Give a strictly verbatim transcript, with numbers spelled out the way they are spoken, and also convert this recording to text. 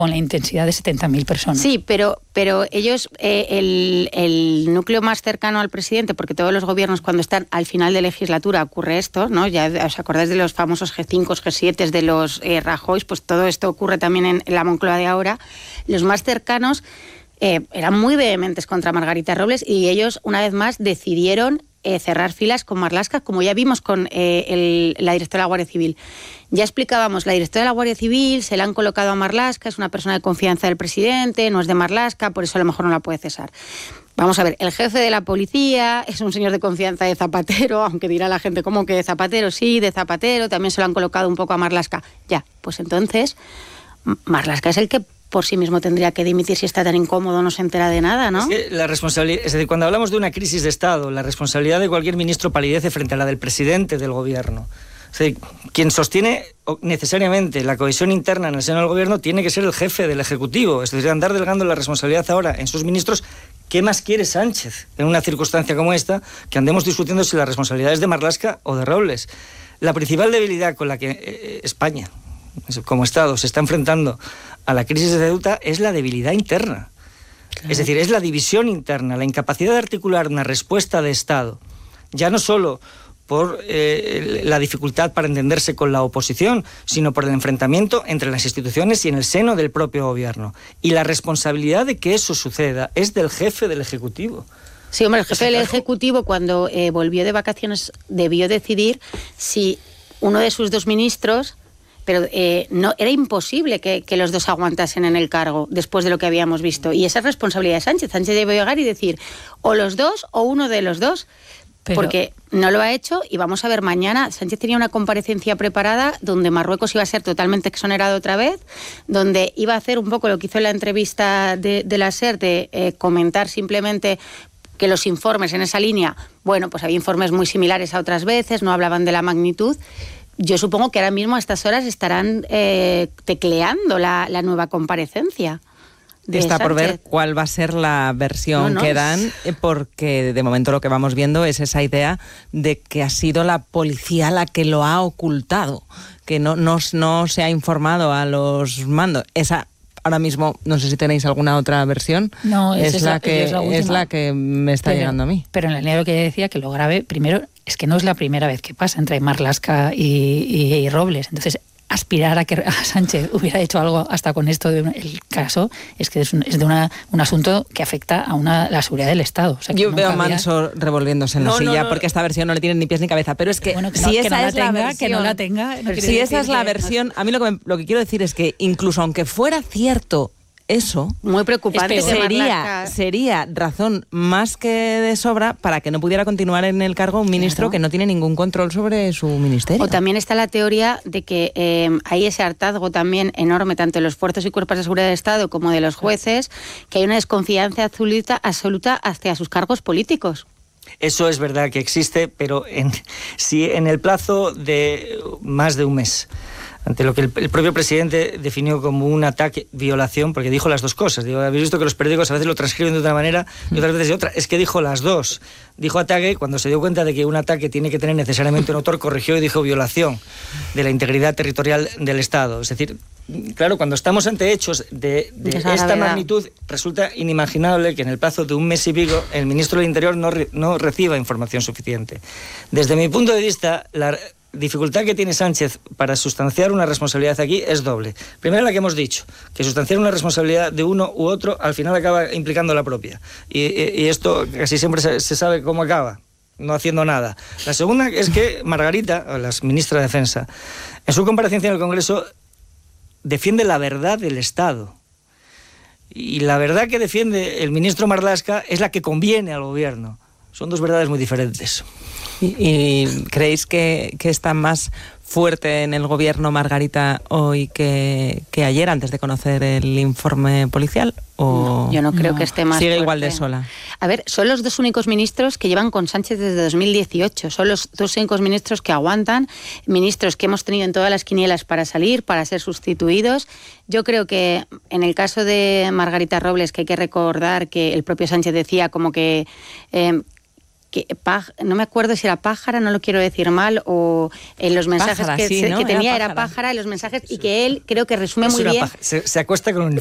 con la intensidad de setenta mil personas. Sí, pero, pero ellos, eh, el, el núcleo más cercano al presidente, porque todos los gobiernos cuando están al final de legislatura ocurre esto, ¿no? Ya os acordáis de los famosos G cinco, G siete de los eh, Rajoy, pues todo esto ocurre también en, en la Moncloa de ahora. Los más cercanos eh, eran muy vehementes contra Margarita Robles y ellos, una vez más, decidieron Eh, cerrar filas con Marlaska, como ya vimos con eh, el, la directora de la Guardia Civil. Ya explicábamos, la directora de la Guardia Civil se la han colocado a Marlaska, es una persona de confianza del presidente, no es de Marlaska, por eso a lo mejor no la puede cesar. Vamos a ver, el jefe de la policía es un señor de confianza de Zapatero, aunque dirá la gente, ¿cómo que de Zapatero? Sí, de Zapatero, también se lo han colocado un poco a Marlaska. Ya, pues entonces, Marlaska es el que por sí mismo tendría que dimitir si está tan incómodo, no se entera de nada, ¿no? Es que la responsabilidad, es decir, cuando hablamos de una crisis de Estado, la responsabilidad de cualquier ministro palidece frente a la del presidente del gobierno. O sea, quien sostiene necesariamente la cohesión interna en el seno del gobierno tiene que ser el jefe del Ejecutivo. Es decir, andar delegando la responsabilidad ahora en sus ministros. ¿Qué más quiere Sánchez en una circunstancia como esta? Que andemos discutiendo si la responsabilidad es de Marlaska o de Robles. La principal debilidad con la que eh, España, como Estado, se está enfrentando a la crisis de Ceuta es la debilidad interna. Claro. Es decir, es la división interna, la incapacidad de articular una respuesta de Estado, ya no solo por eh, la dificultad para entenderse con la oposición, sino por el enfrentamiento entre las instituciones y en el seno del propio gobierno. Y la responsabilidad de que eso suceda es del jefe del Ejecutivo. Sí, hombre, el jefe del Ejecutivo, cuando eh, volvió de vacaciones, debió decidir si uno de sus dos ministros... Pero eh, no, era imposible que, que los dos aguantasen en el cargo después de lo que habíamos visto. Y esa es responsabilidad de Sánchez. Sánchez debe llegar y decir o los dos o uno de los dos. Pero... porque no lo ha hecho y vamos a ver mañana. Sánchez tenía una comparecencia preparada donde Marruecos iba a ser totalmente exonerado otra vez, donde iba a hacer un poco lo que hizo en la entrevista de, de la SER, de eh, comentar simplemente que los informes en esa línea, bueno, pues había informes muy similares a otras veces, no hablaban de la magnitud. Yo supongo que ahora mismo a estas horas estarán eh, tecleando la, la nueva comparecencia. Está por ver cuál va a ser la versión no, no. que dan, porque de momento lo que vamos viendo es esa idea de que ha sido la policía la que lo ha ocultado, que no, no, no se ha informado a los mandos. Esa ahora mismo, no sé si tenéis alguna otra versión, no, es, es, la, la, que, es, la es la que me está pero, llegando a mí. Pero en la línea de lo que ella decía, que lo grave, primero, es que no es la primera vez que pasa entre Marlaska y, y, y Robles. Entonces, aspirar a que a Sánchez hubiera hecho algo hasta con esto del caso es que es, un, es de una, un asunto que afecta a una, la seguridad del Estado. O sea, que yo veo a había... Manso revolviéndose en la no, silla no, no. porque esta versión no le tiene ni pies ni cabeza, pero es que, bueno, que si no, esa que no es la tenga, la versión, que no la tenga, no si esa es la versión, no... a mí lo que, me, lo que quiero decir es que incluso aunque fuera cierto eso, muy preocupante, sería, sería razón más que de sobra para que no pudiera continuar en el cargo un ministro claro. que no tiene ningún control sobre su ministerio. O también está la teoría de que eh, hay ese hartazgo también enorme, tanto de los fuerzas y cuerpos de seguridad del Estado como de los jueces, que hay una desconfianza absoluta, absoluta hacia sus cargos políticos. Eso es verdad que existe, pero en, si en el plazo de más de un mes, ante lo que el, el propio presidente definió como un ataque, violación, porque dijo las dos cosas. Digo, habéis visto que los periódicos a veces lo transcriben de una manera y otras veces de otra. Es que dijo las dos. Dijo ataque, cuando se dio cuenta de que un ataque tiene que tener necesariamente un autor, corrigió y dijo violación de la integridad territorial del Estado. Es decir, claro, cuando estamos ante hechos de, de esta magnitud, resulta inimaginable que en el plazo de un mes y pico el ministro del Interior no, re, no reciba información suficiente. Desde mi punto de vista, la dificultad que tiene Sánchez para sustanciar una responsabilidad aquí es doble. Primero, la que hemos dicho, que sustanciar una responsabilidad de uno u otro al final acaba implicando la propia. Y, y, y esto casi siempre se, se sabe cómo acaba, no haciendo nada. La segunda es que Margarita, la ministra de Defensa, en su comparecencia en el Congreso defiende la verdad del Estado. Y la verdad que defiende el ministro Marlaska es la que conviene al gobierno. Son dos verdades muy diferentes. ¿Y, y creéis que, que está más fuerte en el gobierno Margarita hoy que, que ayer, antes de conocer el informe policial? ¿O no, yo no creo no. que esté más sigue fuerte. Igual de sola? A ver, son los dos únicos ministros que llevan con Sánchez desde dos mil dieciocho. Son los dos únicos ministros que aguantan, ministros que hemos tenido en todas las quinielas para salir, para ser sustituidos. Yo creo que en el caso de Margarita Robles, que hay que recordar que el propio Sánchez decía como que... Eh, que paj, no me acuerdo si era pájara, no lo quiero decir mal, o en los mensajes pájara, que, sí, se, ¿no? que tenía era era pájara, pájara en los mensajes, sí. Y que él creo que resume muy bien. Se, se acuesta con un